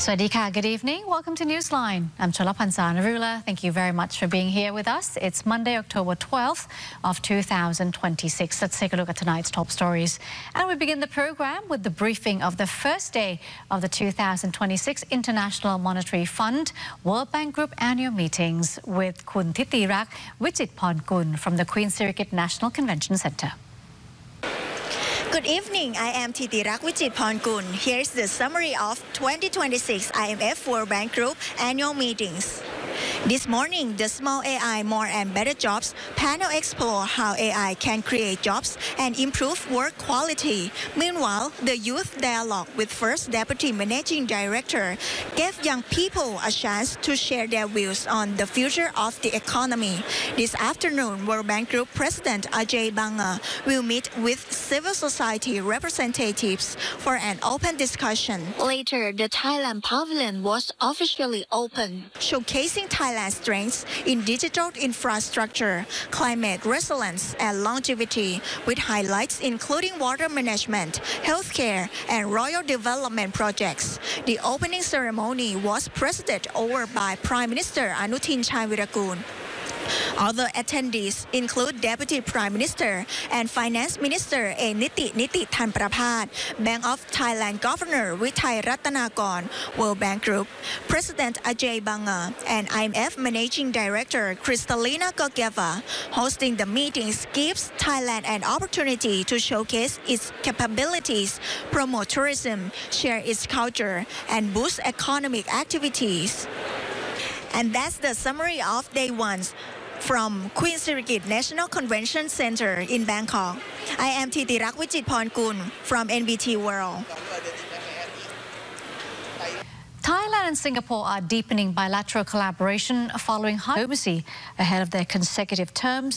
Swadika, good evening. Welcome to Newsline. I'm Cholapansa Narula. Thank you very much for being here with us. It's Monday, October 12th of 2026. Let's take a look at tonight's top stories. And we begin the program with the briefing of the first day of the 2026 International Monetary Fund World Bank Group annual meetings with Khun Thitirak Wichitpornkul from the Queen Sirikit National Convention Center. Good evening, I am Thitirak Wichitpornkul. Here's the summary of 2026 IMF World Bank Group annual meetings. This morning, the Small AI More and Better Jobs panel explored how AI can create jobs and improve work quality. Meanwhile, the Youth Dialogue with First Deputy Managing Director gave young people a chance to share their views on the future of the economy. This afternoon, World Bank Group President Ajay Banga will meet with civil society representatives for an open discussion. Later, the Thailand Pavilion was officially opened, showcasing Thailand's strengths in digital infrastructure, climate resilience, and longevity, with highlights including water management, healthcare, and royal development projects. The opening ceremony was presided over by Prime Minister Anutin Charnvirakul. Other attendees include Deputy Prime Minister and Finance Minister Niti Thanpraphat, Bank of Thailand Governor Withai Rattanakon, World Bank Group President Ajay Banga, and IMF Managing Director Kristalina Georgieva. Hosting the meetings gives Thailand an opportunity to showcase its capabilities, promote tourism, share its culture, and boost economic activities. And that's the summary of day one from Queen Sirikit National Convention Center in Bangkok. I am Thitirak Wichitpornkul from NBT World. Thailand and Singapore are deepening bilateral collaboration following high diplomacy ahead of their consecutive terms